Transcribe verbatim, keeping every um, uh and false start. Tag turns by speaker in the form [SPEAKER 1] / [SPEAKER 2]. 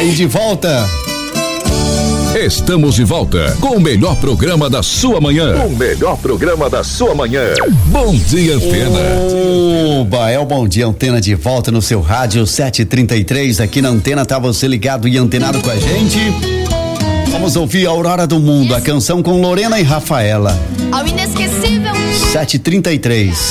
[SPEAKER 1] aí de volta.
[SPEAKER 2] Estamos de volta com o melhor programa da sua manhã. O melhor programa da sua manhã. Bom Dia Antena.
[SPEAKER 1] Oba, é o Bom Dia Antena de volta no seu rádio sete e trinta e três. Aqui na Antena, tá você ligado e antenado com a gente. Vamos ouvir a Aurora do Mundo, a canção com Lorena e Rafaela.
[SPEAKER 3] Ao inesquecível.
[SPEAKER 1] sete e trinta e três.